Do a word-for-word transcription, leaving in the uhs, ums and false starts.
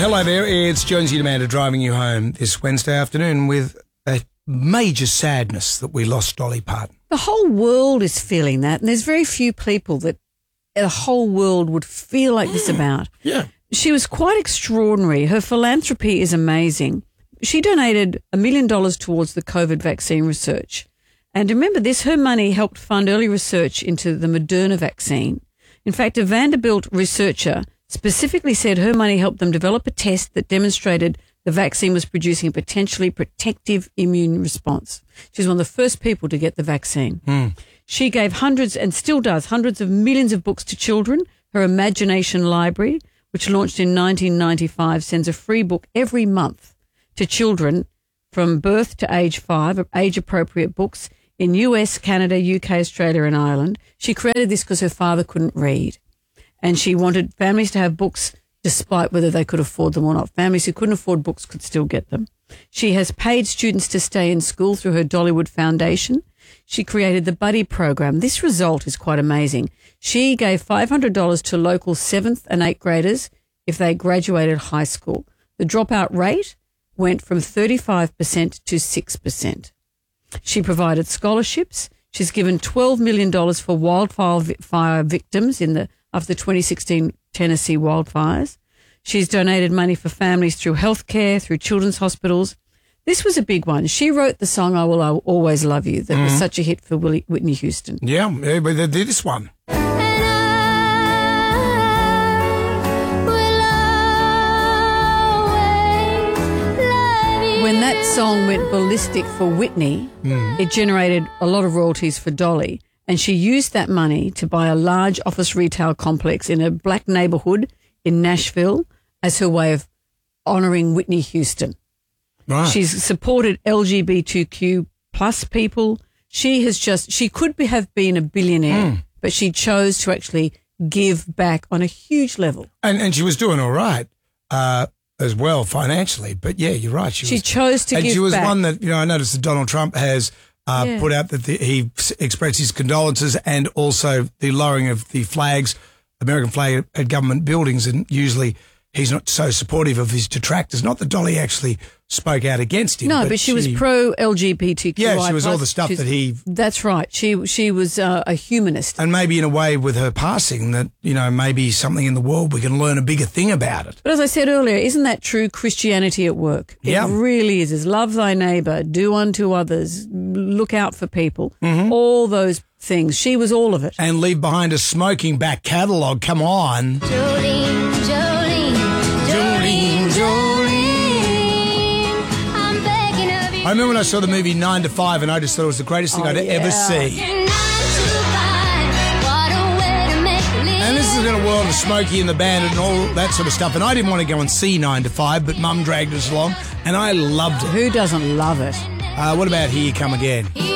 Hello there, it's Jonesy Amanda driving you home this Wednesday afternoon with a major sadness that we lost Dolly Parton. The whole world is feeling that, and there's very few people that the whole world would feel like this about. Yeah. She was quite extraordinary. Her philanthropy is amazing. She donated a million dollars towards the COVID vaccine research. And remember this, her money helped fund early research into the Moderna vaccine. In fact, a Vanderbilt researcher specifically said her money helped them develop a test that demonstrated the vaccine was producing a potentially protective immune response. She was one of the first people to get the vaccine. Mm. She gave hundreds, and still does, hundreds of millions of books to children. Her Imagination Library, which launched in nineteen ninety-five, sends a free book every month to children from birth to age five, age-appropriate books in U S, Canada, U K, Australia and Ireland. She created this because her father couldn't read. And she wanted families to have books despite whether they could afford them or not. Families who couldn't afford books could still get them. She has paid students to stay in school through her Dollywood Foundation. She created the Buddy Program. This result is quite amazing. She gave five hundred dollars to local seventh and eighth graders if they graduated high school. The dropout rate went from thirty-five percent to six percent. She provided scholarships. She's given twelve million dollars for wildfire victims in the after the twenty sixteen Tennessee wildfires. She's donated money for families through healthcare, through children's hospitals. This was a big one. She wrote the song I Will Always Love You that mm-hmm. was such a hit for Willie, Whitney Houston. Yeah, but they did this one. When that song went ballistic for Whitney, mm. it generated a lot of royalties for Dolly. And she used that money to buy a large office retail complex in a black neighborhood in Nashville as her way of honouring Whitney Houston. Right. She's supported L G B T Q plus people. She has just, she could be, have been a billionaire, mm. but she chose to actually give back on a huge level. And and she was doing all right uh, as well financially. But, yeah, you're right. She, she was, chose to and give back. And she was back. one that, you know, I noticed that Donald Trump has Uh, yeah. put out that the, he expressed his condolences and also the lowering of the flags, American flag at government buildings, and usually he's not so supportive of his detractors. Not that Dolly actually spoke out against him. No, but, but she, she was pro-L G B T Q I. Yeah, she was all the stuff She's, that he... That's right. She she was uh, a humanist. And maybe in a way with her passing that, you know, maybe something in the world we can learn a bigger thing about it. But as I said earlier, isn't that true Christianity at work? Yeah. It really is. Is love thy neighbour, do unto others, look out for people, mm-hmm. all those things. She was all of it. And leave behind a smoking back catalogue. Come on. Jolene, Jolene, Jolene, Jolene. I remember when I saw the movie Nine to Five and I just thought it was the greatest thing oh, I'd yeah. ever see. And this is in a world of Smokey and the Bandit and all that sort of stuff. And I didn't want to go and see Nine to Five, but Mum dragged us along and I loved it. Who doesn't love it? Uh, what about Here You Come Again?